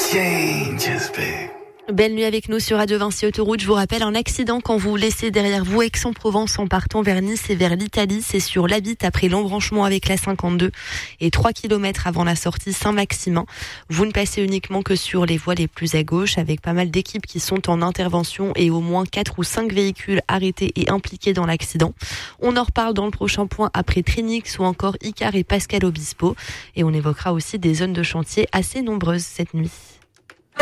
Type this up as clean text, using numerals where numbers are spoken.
changes, babe. Belle nuit avec nous sur Radio Vinci Autoroute. Je vous rappelle un accident quand vous laissez derrière vous Aix-en-Provence en partant vers Nice et vers l'Italie. C'est sur l'Abitte après l'embranchement avec la 52 et 3 km avant la sortie Saint-Maximin. Vous ne passez uniquement que sur les voies les plus à gauche avec pas mal d'équipes qui sont en intervention et au moins 4 ou 5 véhicules arrêtés et impliqués dans l'accident. On en reparle dans le prochain point après Trinix ou encore Icar et Pascal Obispo. Et on évoquera aussi des zones de chantier assez nombreuses cette nuit.